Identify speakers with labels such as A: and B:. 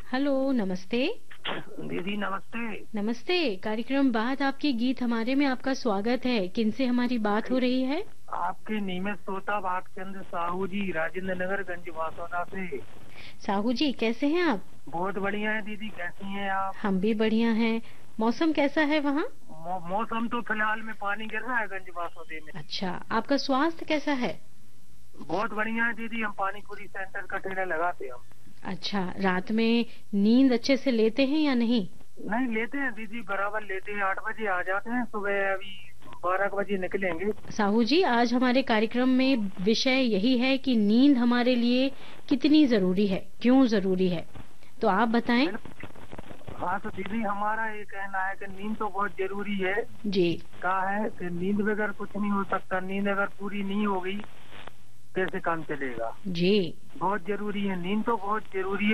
A: Hello, नमस्ते।
B: दीदी नमस्ते।
A: नमस्ते। कार्यक्रम बात आपके गीत हमारे में आपका स्वागत है। किनसे हमारी बात हो रही है?
B: आपके नियमित श्रोता भागचंद्र साहू जी, राजेंद्र नगर गंज से।
A: साहू जी, कैसे हैं आप?
B: बहुत बढ़िया है दीदी, कैसी हैं आप?
A: हम भी बढ़िया हैं। मौसम कैसा है वहाँ?
B: मौसम तो फिलहाल में पानी गिर रहा है गंज वासोदे में।
A: अच्छा, आपका स्वास्थ्य कैसा है?
B: बहुत बढ़िया है दीदी, हम पानी पूरी सेंटर का ठेला लगाते हैं हम।
A: अच्छा, रात में नींद अच्छे से लेते हैं या नहीं?
B: नहीं लेते हैं दीदी, बराबर लेते हैं। 8 बजे आ जाते हैं, सुबह अभी 12 बजे निकलेंगे।
A: साहू जी, आज हमारे कार्यक्रम में विषय यही है कि नींद हमारे लिए कितनी जरूरी है, क्यों जरूरी है, तो आप बताएं।
B: हाँ तो दीदी, हमारा ये कहना है कि नींद तो बहुत जरूरी है
A: जी।
B: क्या है कि नींद बगैर कुछ नहीं हो सकता। नींद अगर पूरी नहीं होगी कैसे काम चलेगा?
A: जी।
B: बहुत जरूरी है, नींद तो बहुत जरूरी है।